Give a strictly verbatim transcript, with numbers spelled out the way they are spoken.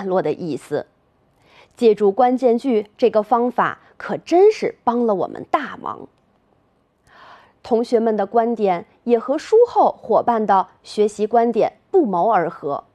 段落的意思。借助关键句这个方法可真是帮了我们大忙。同学们的观点也和书后伙伴的学习观点不谋而合。